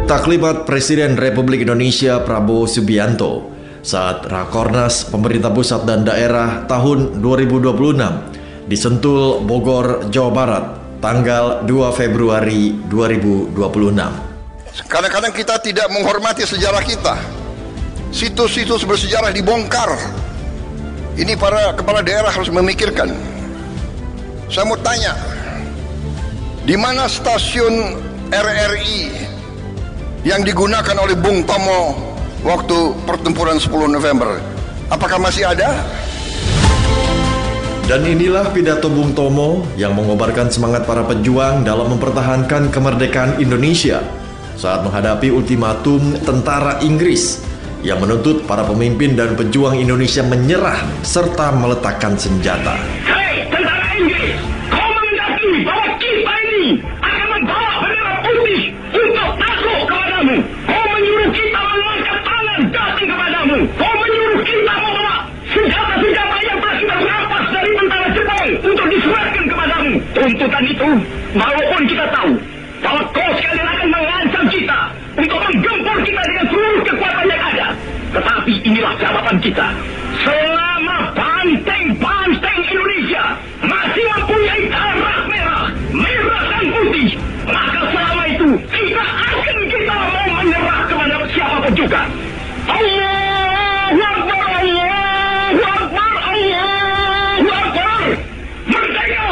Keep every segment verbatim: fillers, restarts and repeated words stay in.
Taklimat Presiden Republik Indonesia Prabowo Subianto saat Rakornas Pemerintah Pusat dan Daerah tahun dua ribu dua puluh enam di Sentul, Bogor, Jawa Barat, tanggal dua Februari dua ribu dua puluh enam. Kadang-kadang kita tidak menghormati sejarah kita. Situs-situs bersejarah dibongkar. Ini para kepala daerah harus memikirkan. Saya mau tanya, di mana stasiun R R I yang digunakan oleh Bung Tomo waktu pertempuran sepuluh November? Apakah masih ada? Dan inilah pidato Bung Tomo yang mengobarkan semangat para pejuang dalam mempertahankan kemerdekaan Indonesia saat menghadapi ultimatum tentara Inggris yang menuntut para pemimpin dan pejuang Indonesia menyerah serta meletakkan senjata. Hei, tentara Inggris, kau mengendaki bahwa kita ini akan membawa bendera putih untuk takluk kepadamu. Kau menyuruh kita mengangkat tangan datang kepadamu. Kau menyuruh kita membawa senjata-senjata yang telah kita rampas dari tentara Jepang untuk diserahkan kepadamu. Tuntutan itu, walaupun kita tahu bahwa kau sekalian akan mengancam kita untuk menggempur kita dengan seluruh kekuatan yang ada. Tetapi inilah jawaban kita. Selama banteng-banteng Indonesia masih mempunyai darah merah, merah dan putih, maka selama itu tidak akan kita mau menyerah kepada siapapun juga. Allahu Akbar, Allahu Akbar, Allahu Akbar. Merdeka!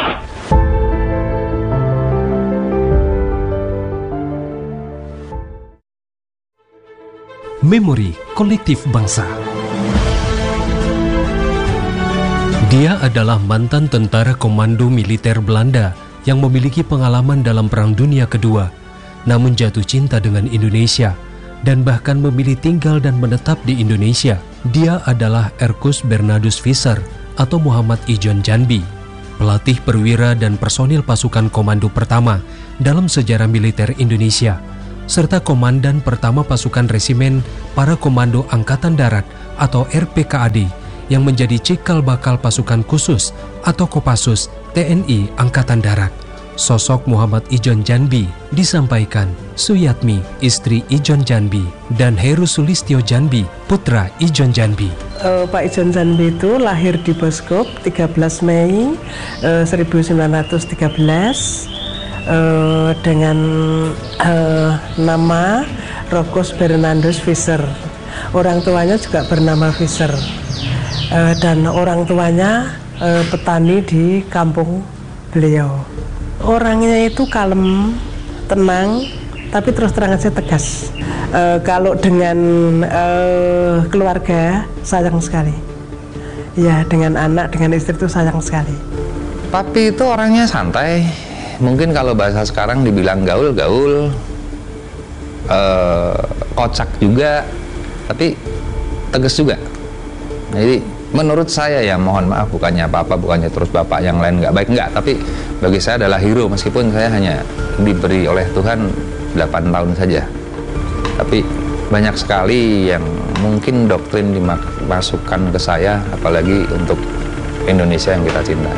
Memori kolektif bangsa. Dia adalah mantan tentara komando militer Belanda yang memiliki pengalaman dalam Perang Dunia Kedua, namun jatuh cinta dengan Indonesia dan bahkan memilih tinggal dan menetap di Indonesia. Dia adalah Erkus Bernardus Visser atau Muhammad Ijon Janbi, pelatih perwira dan personil pasukan komando pertama dalam sejarah militer Indonesia, serta komandan pertama pasukan resimen para komando Angkatan Darat atau R P K A D yang menjadi cikal bakal pasukan khusus atau Kopassus T N I Angkatan Darat. Sosok Muhammad Ijon Janbi disampaikan Suyatmi, istri Ijon Janbi, dan Heru Sulistyo Janbi, putra Ijon Janbi. Uh, Pak Ijon Janbi itu lahir di Boskop tiga belas Mei uh, seribu sembilan ratus tiga belas uh, dengan uh, nama Erkus Bernardus Visser. Orang tuanya juga bernama Visser. Uh, dan orang tuanya uh, petani di kampung beliau. Orangnya itu kalem, tenang, tapi terus terang aja tegas. Uh, kalau dengan uh, keluarga sayang sekali. Ya, dengan anak, dengan istri itu sayang sekali. Papi itu orangnya santai. Mungkin kalau bahasa sekarang dibilang gaul-gaul, uh, kocak juga, tapi tegas juga. Jadi menurut saya, ya mohon maaf, bukannya apa-apa, bukannya terus bapak yang lain nggak baik, nggak, tapi bagi saya adalah hero, meskipun saya hanya diberi oleh Tuhan delapan tahun saja. Tapi banyak sekali yang mungkin doktrin dimasukkan ke saya, apalagi untuk Indonesia yang kita cintai.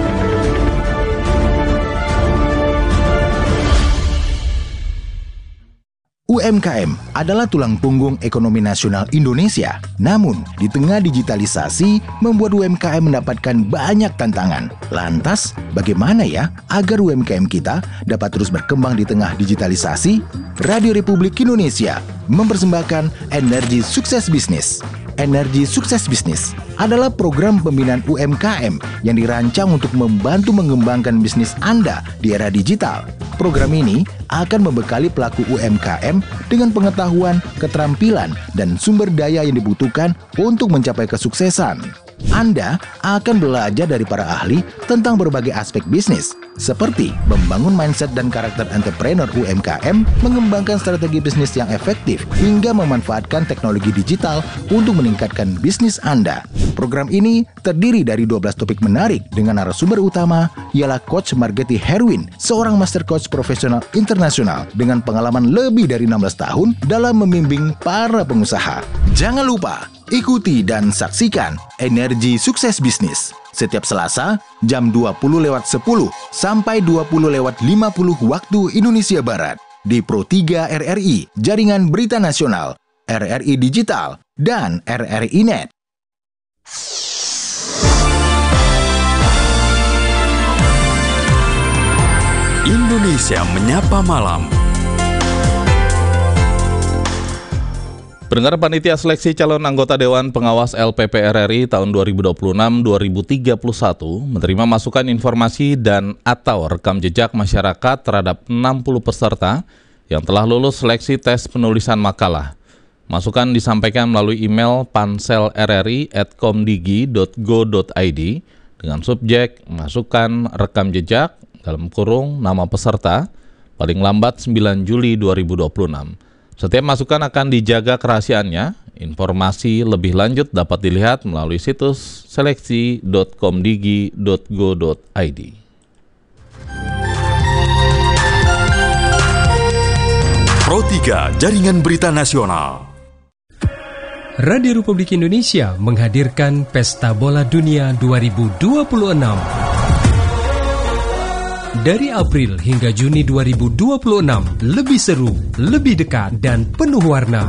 U M K M adalah tulang punggung ekonomi nasional Indonesia. Namun, di tengah digitalisasi, membuat U M K M mendapatkan banyak tantangan. Lantas, bagaimana ya agar U M K M kita dapat terus berkembang di tengah digitalisasi? Radio Republik Indonesia mempersembahkan Energi Sukses Bisnis. Energi Sukses Bisnis adalah program pembinaan U M K M yang dirancang untuk membantu mengembangkan bisnis Anda di era digital. Program ini akan membekali pelaku U M K M dengan pengetahuan, keterampilan, dan sumber daya yang dibutuhkan untuk mencapai kesuksesan. Anda akan belajar dari para ahli tentang berbagai aspek bisnis, seperti membangun mindset dan karakter entrepreneur U M K M, mengembangkan strategi bisnis yang efektif, hingga memanfaatkan teknologi digital untuk meningkatkan bisnis Anda. Program ini terdiri dari dua belas topik menarik dengan narasumber utama ialah Coach Margeti Herwin, seorang master coach profesional internasional dengan pengalaman lebih dari enam belas tahun dalam membimbing para pengusaha. Jangan lupa ikuti dan saksikan Energi Sukses Bisnis setiap Selasa jam dua puluh lewat sepuluh sampai dua puluh lewat lima puluh waktu Indonesia Barat. di Pro tiga R R I, Jaringan Berita Nasional, R R I Digital, dan R R I Net. Indonesia Menyapa Malam. Pendengar, panitia seleksi calon anggota Dewan Pengawas L P P R R I tahun dua ribu dua puluh enam sampai dua ribu tiga puluh satu menerima masukan informasi dan atau rekam jejak masyarakat terhadap enam puluh peserta yang telah lulus seleksi tes penulisan makalah. Masukan disampaikan melalui email pansel r r i at komdigi dot go dot i d dengan subjek masukan rekam jejak dalam kurung nama peserta paling lambat sembilan Juli dua ribu dua puluh enam. Setiap masukan akan dijaga kerahasiaannya. Informasi lebih lanjut dapat dilihat melalui situs seleksi dot komdigi dot go dot i d. Pro tiga Jaringan Berita Nasional. Radio Republik Indonesia menghadirkan Pesta Bola Dunia dua ribu dua puluh enam. Dari April hingga Juni dua ribu dua puluh enam, lebih seru, lebih dekat, dan penuh warna.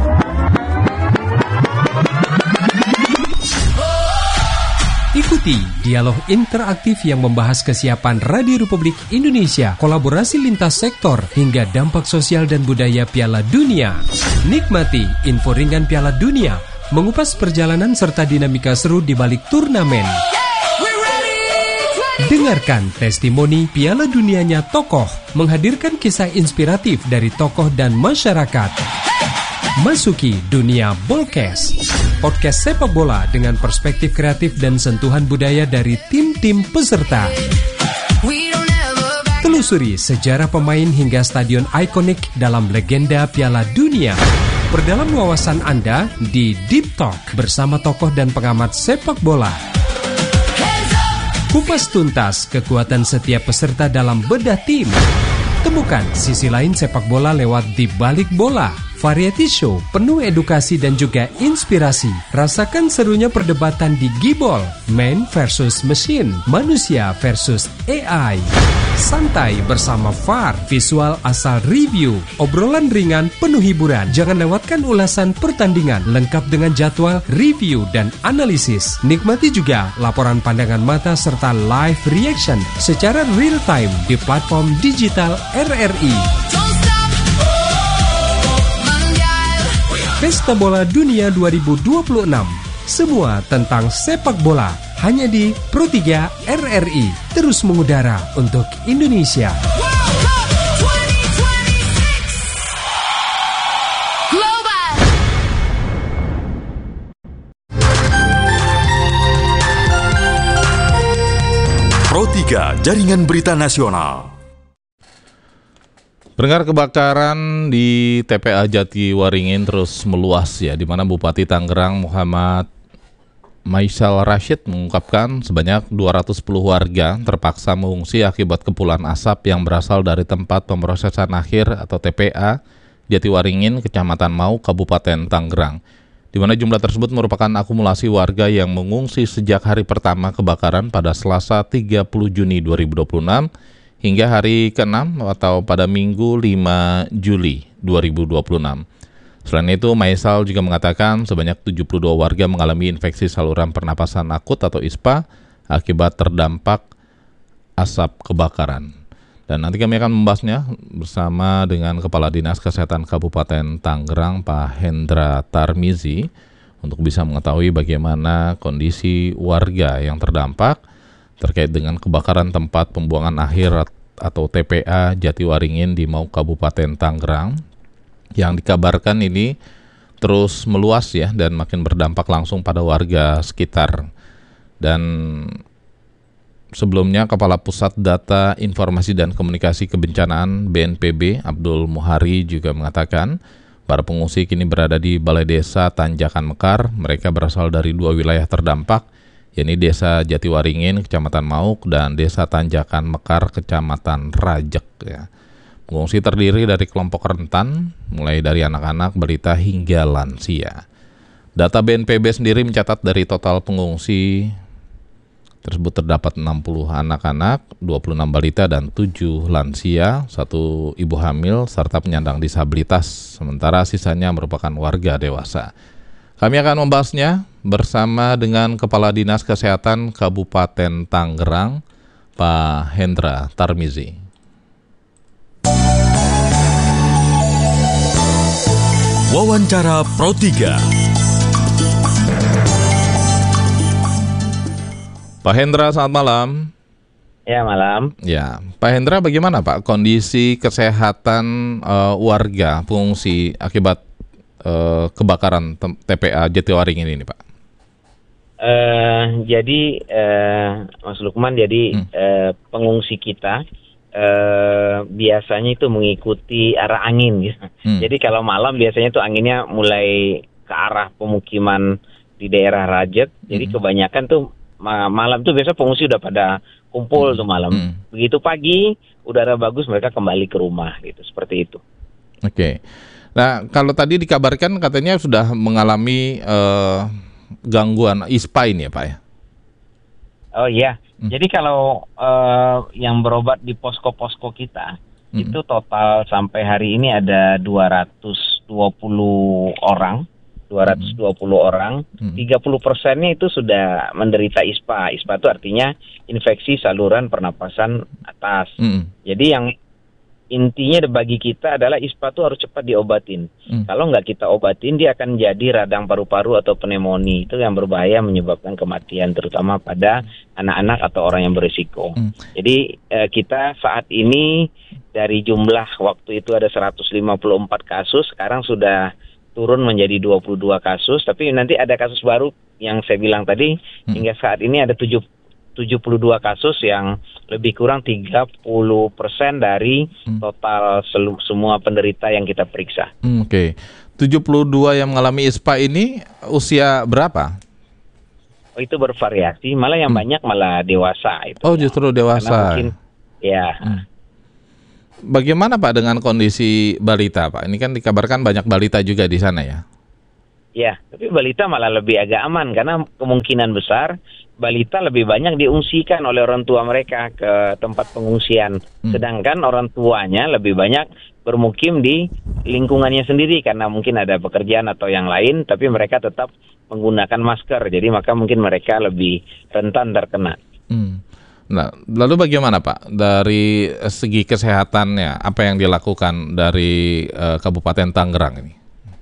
Ikuti dialog interaktif yang membahas kesiapan Radio Republik Indonesia, kolaborasi lintas sektor, hingga dampak sosial dan budaya Piala Dunia. Nikmati info ringan Piala Dunia, mengupas perjalanan serta dinamika seru di balik turnamen. Dengarkan testimoni Piala Dunianya tokoh, menghadirkan kisah inspiratif dari tokoh dan masyarakat. Masuki dunia Bolkes, podcast sepak bola dengan perspektif kreatif dan sentuhan budaya dari tim-tim peserta. Telusuri sejarah pemain hingga stadion ikonik dalam legenda Piala Dunia. Perdalam wawasan Anda di Deep Talk bersama tokoh dan pengamat sepak bola. Kupas tuntas kekuatan setiap peserta dalam bedah tim. Temukan sisi lain sepak bola lewat Di Balik Bola. Variety show penuh edukasi dan juga inspirasi. Rasakan serunya perdebatan di Gibol, Man versus Machine, manusia versus A I. Santai bersama V A R, visual asal review, obrolan ringan penuh hiburan. Jangan lewatkan ulasan pertandingan lengkap dengan jadwal, review, dan analisis. Nikmati juga laporan pandangan mata serta live reaction secara real time di platform digital R R I. Pesta Bola Dunia dua ribu dua puluh enam. Semua tentang sepak bola hanya di Pro tiga R R I, terus mengudara untuk Indonesia. Pro tiga Jaringan Berita Nasional. Pendengar, kebakaran di T P A Jatiwaringin terus meluas ya, di mana Bupati Tangerang Muhammad Maisal Rashid mengungkapkan sebanyak dua ratus sepuluh warga terpaksa mengungsi akibat kepulan asap yang berasal dari tempat pemrosesan akhir atau T P A Jatiwaringin, Kecamatan Mau, Kabupaten Tangerang, di mana jumlah tersebut merupakan akumulasi warga yang mengungsi sejak hari pertama kebakaran pada Selasa tiga puluh Juni dua ribu dua puluh enam hingga hari keenam atau pada Minggu lima Juli dua ribu dua puluh enam. Selain itu, Maisal juga mengatakan sebanyak tujuh puluh dua warga mengalami infeksi saluran pernapasan akut atau I S P A akibat terdampak asap kebakaran. Dan nanti kami akan membahasnya bersama dengan Kepala Dinas Kesehatan Kabupaten Tangerang, Pak Hendra Tarmizi, untuk bisa mengetahui bagaimana kondisi warga yang terdampak terkait dengan kebakaran tempat pembuangan akhir atau T P A Jatiwaringin di Mau, Kabupaten Tangerang, yang dikabarkan ini terus meluas ya dan makin berdampak langsung pada warga sekitar. Dan sebelumnya Kepala Pusat Data Informasi dan Komunikasi Kebencanaan B N P B Abdul Muhari juga mengatakan para pengungsi kini berada di Balai Desa Tanjakan Mekar. Mereka berasal dari dua wilayah terdampak, yakni Desa Jatiwaringin, Kecamatan Mauk, dan Desa Tanjakan Mekar, Kecamatan Rajek. Ya. Pengungsi terdiri dari kelompok rentan, mulai dari anak-anak, balita, hingga lansia. Data B N P B sendiri mencatat dari total pengungsi Tersebut terdapat enam puluh anak-anak, dua puluh enam balita dan tujuh lansia, satu ibu hamil serta penyandang disabilitas, sementara sisanya merupakan warga dewasa. Kami akan membahasnya bersama dengan Kepala Dinas Kesehatan Kabupaten Tangerang, Pak Hendra Tarmizi. Wawancara Pro tiga. Pak Hendra, selamat malam. Ya, malam. Ya, Pak Hendra, bagaimana Pak kondisi kesehatan uh, warga pengungsi akibat uh, kebakaran T P A Jatiwaringin ini, Pak? Uh, jadi, uh, Mas Lukman, jadi hmm. uh, pengungsi kita uh, biasanya itu mengikuti arah angin, gitu. Hmm. Jadi kalau malam biasanya itu anginnya mulai ke arah pemukiman di daerah Rajek. Hmm. Jadi kebanyakan tuh malam tuh biasa pengungsi udah pada kumpul hmm. tuh malam. Hmm. Begitu pagi, udara bagus, mereka kembali ke rumah gitu, seperti itu. Oke. Okay. Nah, kalau tadi dikabarkan katanya sudah mengalami uh, gangguan ispa ini ya, Pak ya? Oh iya. Hmm. Jadi kalau uh, yang berobat di posko-posko kita hmm. itu total sampai hari ini ada dua ratus dua puluh orang. dua ratus dua puluh hmm. orang, tiga puluh persennya itu sudah menderita ispa. Ispa itu artinya infeksi saluran pernapasan atas. Hmm. Jadi yang intinya bagi kita adalah ispa itu harus cepat diobatin. Hmm. Kalau nggak kita obatin, dia akan jadi radang paru-paru atau pneumonia. Itu yang berbahaya, menyebabkan kematian, terutama pada anak-anak atau orang yang berisiko. Hmm. Jadi eh, kita saat ini dari jumlah waktu itu ada seratus lima puluh empat kasus, sekarang sudah turun menjadi dua puluh dua kasus, tapi nanti ada kasus baru yang saya bilang tadi, hmm. hingga saat ini ada tujuh, tujuh puluh dua kasus yang lebih kurang tiga puluh persen dari hmm. total selu, semua penderita yang kita periksa. Hmm, Oke, okay. tujuh puluh dua yang mengalami ispa ini usia berapa? Oh, itu bervariasi, malah yang hmm. banyak malah dewasa. Itu oh ya. Justru dewasa. Karena mungkin, ya. Hmm. Bagaimana Pak dengan kondisi balita, Pak? Ini kan dikabarkan banyak balita juga di sana ya? Ya, tapi balita malah lebih agak aman karena kemungkinan besar balita lebih banyak diungsikan oleh orang tua mereka ke tempat pengungsian. Hmm. Sedangkan orang tuanya lebih banyak bermukim di lingkungannya sendiri karena mungkin ada pekerjaan atau yang lain, tapi mereka tetap menggunakan masker. Jadi maka mungkin mereka lebih rentan terkena. Hmm. Nah, lalu bagaimana Pak dari segi kesehatannya, apa yang dilakukan dari uh, Kabupaten Tangerang ini?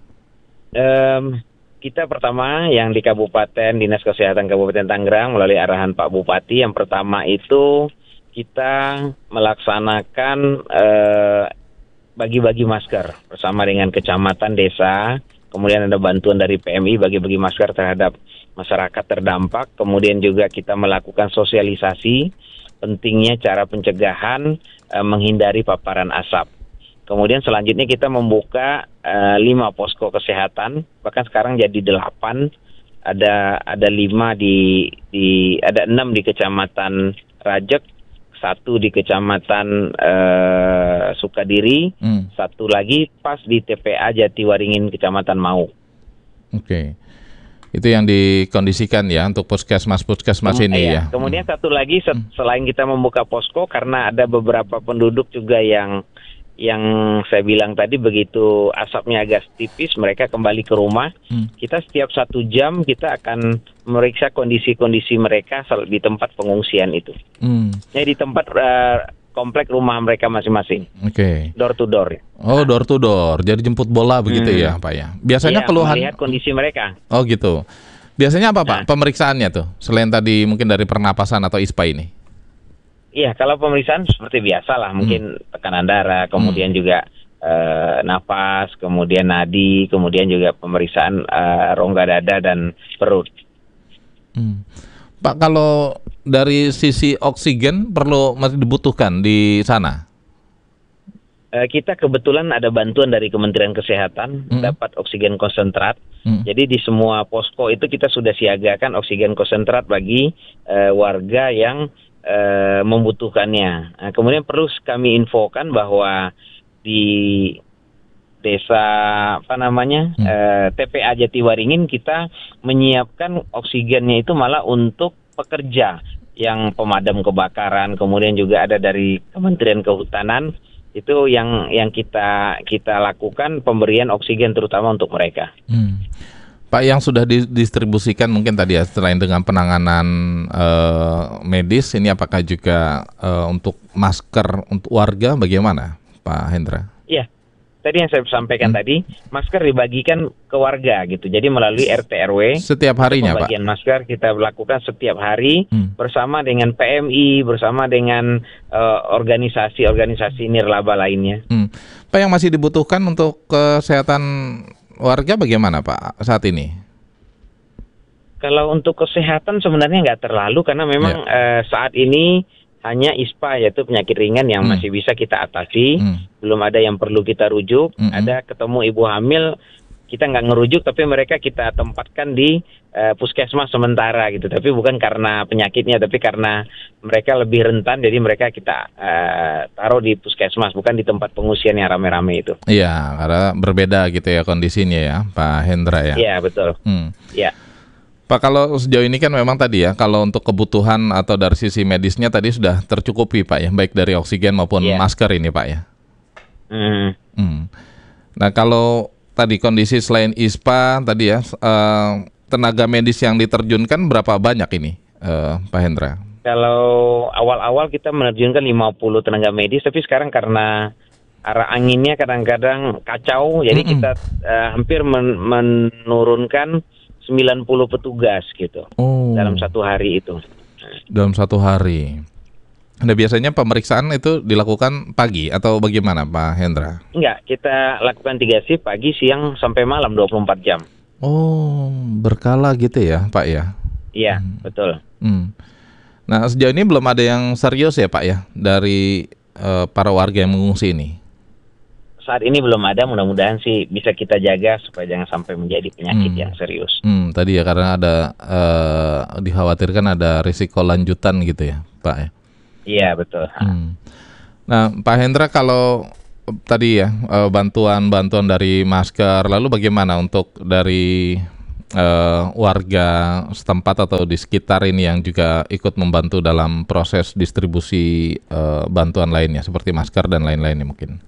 Um, kita pertama yang di Kabupaten, Dinas Kesehatan Kabupaten Tangerang melalui arahan Pak Bupati, yang pertama itu kita melaksanakan uh, bagi-bagi masker bersama dengan kecamatan, desa, kemudian ada bantuan dari P M I bagi-bagi masker terhadap masyarakat terdampak, kemudian juga kita melakukan sosialisasi pentingnya cara pencegahan e, menghindari paparan asap. Kemudian selanjutnya kita membuka e, lima posko kesehatan, bahkan sekarang jadi delapan, ada ada lima di di ada enam di Kecamatan Rajek, satu di Kecamatan e, Sukadiri, hmm. satu lagi pas di T P A Jatiwaringin Kecamatan Mau. Oke. Okay. Itu yang dikondisikan ya untuk puskesmas-puskesmas Kem- ini iya. ya. Kemudian satu lagi se- selain kita membuka posko, karena ada beberapa penduduk juga yang yang saya bilang tadi begitu asapnya agak tipis, mereka kembali ke rumah. Hmm. Kita setiap satu jam kita akan meriksa kondisi-kondisi mereka di tempat pengungsian itu. Hmm. Ya, di tempat uh, komplek rumah mereka masing-masing. Oke. Okay. Door to door. Oh, door to door. Jadi jemput bola begitu hmm. ya, Pak ya. Biasanya ya, keluhan melihat kondisi mereka. Oh, gitu. Biasanya apa, Pak? Nah. Pemeriksaannya tuh selain tadi mungkin dari pernapasan atau ispa ini? Iya, kalau pemeriksaan seperti biasa lah, mungkin hmm. tekanan darah, kemudian hmm. juga uh, napas, kemudian nadi, kemudian juga pemeriksaan uh, rongga dada dan perut. Hmm. Pak, kalau dari sisi oksigen perlu masih dibutuhkan di sana? Uh, kita kebetulan ada bantuan dari Kementerian Kesehatan, hmm. dapat oksigen konsentrat. Hmm. Jadi di semua posko itu kita sudah siagakan oksigen konsentrat bagi uh, warga yang uh, membutuhkannya. Nah, kemudian perlu kami infokan bahwa di desa apa namanya hmm. uh, T P A Jatiwaringin kita menyiapkan oksigennya itu malah untuk pekerja yang pemadam kebakaran, kemudian juga ada dari Kementerian Kehutanan. Itu yang yang kita kita lakukan pemberian oksigen terutama untuk mereka. Hmm. Pak, yang sudah didistribusikan mungkin tadi ya, selain dengan penanganan uh, medis, ini apakah juga uh, untuk masker untuk warga bagaimana, Pak Hendra? Iya, tadi yang saya sampaikan hmm. tadi, masker dibagikan ke warga gitu. Jadi melalui R T R W. Setiap harinya, Pak? Pembagian masker kita lakukan setiap hari hmm. bersama dengan P M I, bersama dengan uh, organisasi-organisasi nirlaba lainnya. Hmm. Pak, yang masih dibutuhkan untuk kesehatan warga bagaimana Pak saat ini? Kalau untuk kesehatan sebenarnya nggak terlalu karena memang yeah. eh, saat ini hanya I S P A yaitu penyakit ringan yang hmm. masih bisa kita atasi. Hmm. Belum ada yang perlu kita rujuk. Hmm. Ada ketemu ibu hamil kita nggak ngerujuk tapi mereka kita tempatkan di eh, puskesmas sementara gitu. Tapi bukan karena penyakitnya tapi karena mereka lebih rentan jadi mereka kita eh, taruh di puskesmas bukan di tempat pengungsian yang rame-rame itu. Iya, karena berbeda gitu ya kondisinya ya Pak Hendra ya. Iya betul. Hmm. Iya. Pak, kalau sejauh ini kan memang tadi ya kalau untuk kebutuhan atau dari sisi medisnya tadi sudah tercukupi Pak ya baik dari oksigen maupun yeah. masker ini Pak ya. Hmm. Hmm. Nah kalau tadi kondisi selain I S P A tadi ya uh, tenaga medis yang diterjunkan berapa banyak ini uh, Pak Hendra? Kalau awal-awal kita menerjunkan lima puluh tenaga medis tapi sekarang karena arah anginnya kadang-kadang kacau jadi mm-hmm. kita uh, hampir men- menurunkan sembilan puluh petugas gitu oh. dalam satu hari itu. Dalam satu hari. Nah, biasanya pemeriksaan itu dilakukan pagi atau bagaimana Pak Hendra? Enggak, kita lakukan tiga shift pagi, siang, sampai malam dua puluh empat jam. Oh, berkala gitu ya Pak ya? Iya, hmm. betul. Hmm. Nah, sejauh ini belum ada yang serius ya Pak ya dari uh, para warga yang mengungsi ini? Saat ini belum ada, mudah-mudahan sih bisa kita jaga supaya jangan sampai menjadi penyakit hmm. yang serius. Hmm, tadi ya karena ada uh, dikhawatirkan ada risiko lanjutan gitu ya Pak ya? Iya betul. Hmm. Nah Pak Hendra kalau tadi ya bantuan-bantuan dari masker, lalu bagaimana untuk dari uh, warga setempat atau di sekitar ini yang juga ikut membantu dalam proses distribusi uh, bantuan lainnya seperti masker dan lain-lainnya mungkin?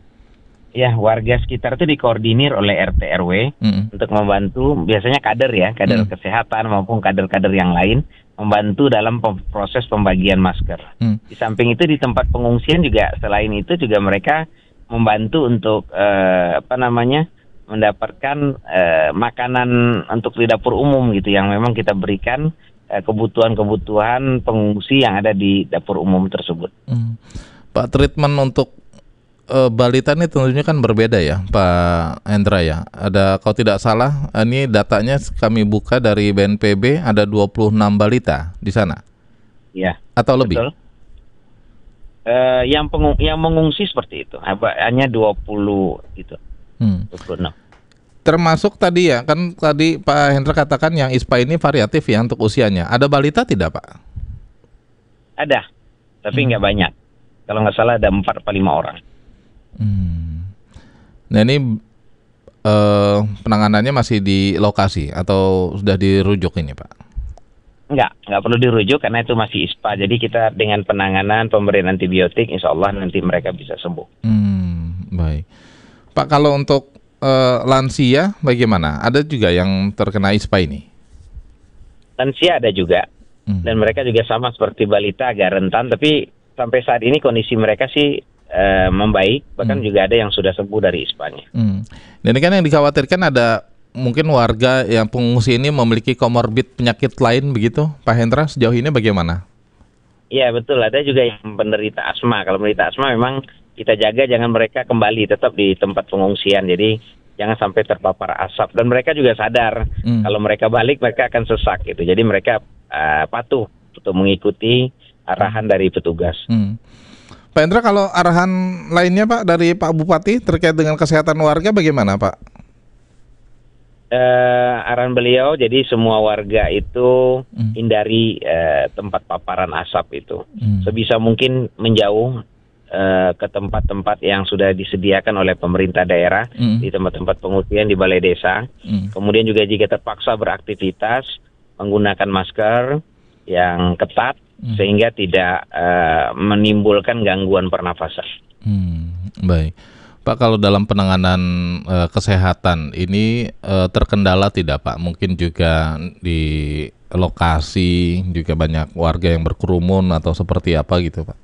Ya, warga sekitar itu dikoordinir oleh R T R W mm. untuk membantu, biasanya kader ya, kader mm. kesehatan maupun kader-kader yang lain, membantu dalam pem- proses pembagian masker. Mm. Di samping itu di tempat pengungsian juga, selain itu juga mereka membantu untuk eh, apa namanya mendapatkan eh, makanan untuk di dapur umum gitu, yang memang kita berikan eh, kebutuhan-kebutuhan pengungsi yang ada di dapur umum tersebut. Mm. Pak, treatment untuk Uh, balita ini tentunya kan berbeda ya Pak Hendra ya. Ada kalau tidak salah ini datanya kami buka dari B N P B ada dua puluh enam balita di sana. Iya. Atau lebih? Betul. Uh, yang pengung- yang mengungsi seperti itu. Hanya dua puluh gitu. Hmm. dua puluh enam. Termasuk tadi ya kan tadi Pak Hendra katakan yang I S P A ini variatif ya untuk usianya. Ada balita tidak Pak? Ada. Tapi nggak hmm. banyak. Kalau nggak salah ada empat atau lima orang. Hmm. Nah ini uh, penanganannya masih di lokasi atau sudah dirujuk ini Pak? Enggak, enggak perlu dirujuk karena itu masih I S P A. Jadi kita dengan penanganan pemberian antibiotik, insya Allah nanti mereka bisa sembuh. Hmm, baik. Pak, kalau untuk uh, lansia bagaimana? Ada juga yang terkena I S P A ini? Lansia ada juga. Hmm. Dan mereka juga sama seperti balita agak rentan. Tapi sampai saat ini kondisi mereka sih Uh, membaik, bahkan hmm. juga ada yang sudah sembuh dari I S P A-nya. Hmm. Dan ini kan yang dikhawatirkan ada mungkin warga yang pengungsi ini memiliki komorbid penyakit lain begitu, Pak Hendra, sejauh ini bagaimana? Iya betul, ada juga yang penderita asma. Kalau penderita asma memang kita jaga jangan mereka kembali tetap di tempat pengungsian, jadi jangan sampai terpapar asap. Dan mereka juga sadar hmm. kalau mereka balik mereka akan sesak gitu, jadi mereka uh, patuh untuk mengikuti arahan dari petugas. Hmm. Pak Hendra, kalau arahan lainnya Pak dari Pak Bupati terkait dengan kesehatan warga bagaimana Pak? Uh, arahan beliau jadi semua warga itu hmm. hindari uh, tempat paparan asap itu. Hmm. Sebisa mungkin menjauh uh, ke tempat-tempat yang sudah disediakan oleh pemerintah daerah, hmm. di tempat-tempat pengungsian di balai desa. Hmm. Kemudian juga jika terpaksa beraktivitas menggunakan masker yang ketat hmm. sehingga tidak uh, menimbulkan gangguan pernafasan. Hmm, baik. Pak, kalau dalam penanganan uh, kesehatan ini uh, terkendala tidak Pak? Mungkin juga di lokasi juga banyak warga yang berkerumun atau seperti apa gitu Pak?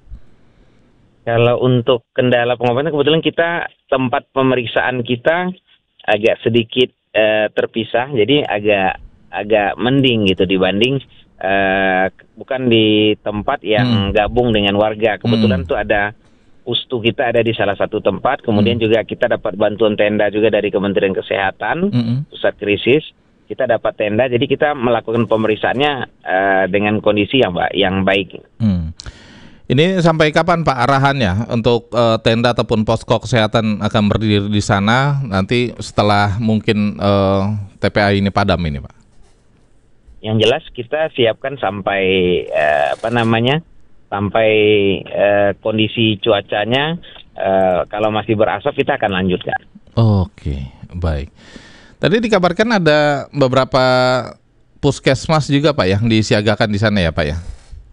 Kalau untuk kendala pengobatan, kebetulan kita tempat pemeriksaan kita agak sedikit uh, terpisah, jadi agak agak mending gitu dibanding uh, bukan di tempat yang hmm. gabung dengan warga. Kebetulan hmm. tuh ada Pustu kita ada di salah satu tempat, kemudian hmm. juga kita dapat bantuan tenda juga dari Kementerian Kesehatan, hmm. pusat krisis, kita dapat tenda, jadi kita melakukan pemeriksaannya uh, dengan kondisi yang, yang baik. Hmm. Ini sampai kapan Pak arahannya untuk uh, tenda ataupun posko kesehatan akan berdiri di sana nanti setelah mungkin uh, T P A ini padam ini Pak? Yang jelas kita siapkan sampai uh, apa namanya? sampai uh, kondisi cuacanya uh, kalau masih berasap kita akan lanjutkan. Oke, baik. Tadi dikabarkan ada beberapa puskesmas juga Pak yang disiagakan di sana ya Pak ya?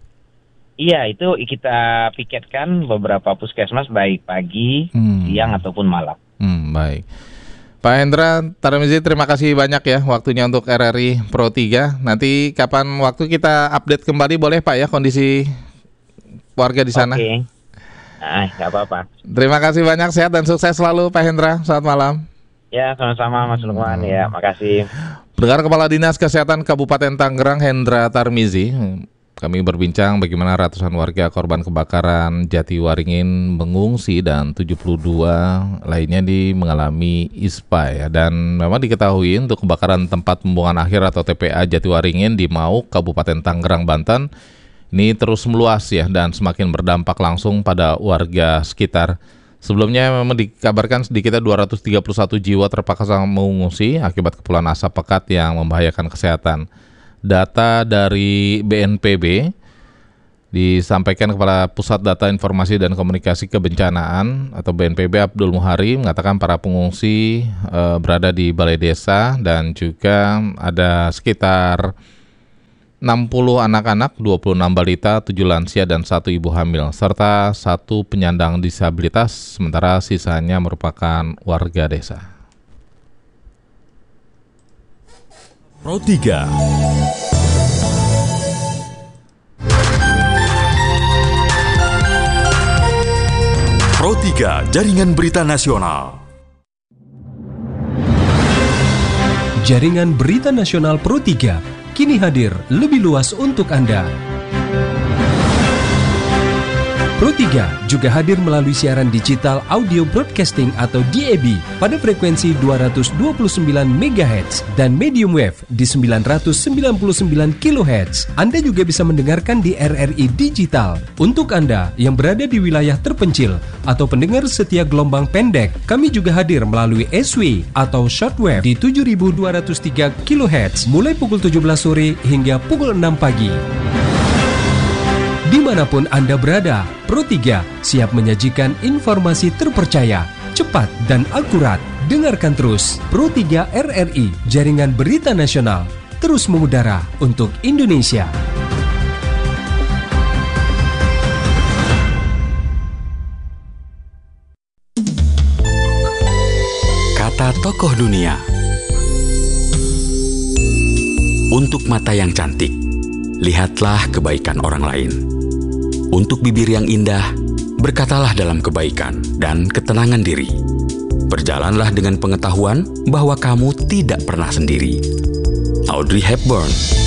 Iya, itu kita piketkan beberapa puskesmas baik pagi, hmm. siang ataupun malam. Hmm, baik. Pak Hendra Tarmizi, terima kasih banyak ya waktunya untuk R R I Pro tiga. Nanti kapan waktu kita update kembali boleh Pak ya kondisi warga di sana. Oke, ah, nggak apa-apa. Terima kasih banyak, sehat dan sukses selalu Pak Hendra. Selamat malam. Ya, sama-sama Mas Lukman. Hmm. Ya, makasih. Pendengar, Kepala Dinas Kesehatan Kabupaten Tangerang Hendra Tarmizi, kami berbincang bagaimana ratusan warga korban kebakaran Jatiwaringin mengungsi dan tujuh puluh dua lainnya di mengalami ispa ya. Dan memang diketahui untuk kebakaran tempat pembuangan akhir atau T P A Jatiwaringin di Mauk, Kabupaten Tangerang, Banten ini terus meluas ya dan semakin berdampak langsung pada warga sekitar. Sebelumnya memang dikabarkan sedikitnya dua ratus tiga puluh satu jiwa terpaksa mengungsi akibat kepulan asap pekat yang membahayakan kesehatan. Data dari B N P B disampaikan Kepala Pusat Data Informasi dan Komunikasi Kebencanaan atau B N P B Abdul Muhari mengatakan para pengungsi e, berada di balai desa dan juga ada sekitar enam puluh anak-anak, dua puluh enam balita, tujuh lansia, dan satu ibu hamil, serta satu penyandang disabilitas, sementara sisanya merupakan warga desa. Pro tiga. Pro tiga, Jaringan Berita Nasional. Jaringan Berita Nasional Pro tiga kini hadir lebih luas untuk Anda. Pro tiga juga hadir melalui siaran digital audio broadcasting atau D A B pada frekuensi dua ratus dua puluh sembilan megahertz dan medium wave di sembilan ratus sembilan puluh sembilan kilohertz. Anda juga bisa mendengarkan di R R I Digital. Untuk Anda yang berada di wilayah terpencil atau pendengar setia gelombang pendek, kami juga hadir melalui S W atau shortwave di tujuh ribu dua ratus tiga kilohertz mulai pukul tujuh belas sore hingga pukul enam pagi. Dimanapun Anda berada, Pro tiga siap menyajikan informasi terpercaya, cepat, dan akurat. Dengarkan terus Pro tiga R R I, Jaringan Berita Nasional, terus mengudara untuk Indonesia. Kata tokoh dunia. Untuk mata yang cantik, lihatlah kebaikan orang lain. Untuk bibir yang indah, berkatalah dalam kebaikan dan ketenangan diri. Berjalanlah dengan pengetahuan bahwa kamu tidak pernah sendiri. Audrey Hepburn.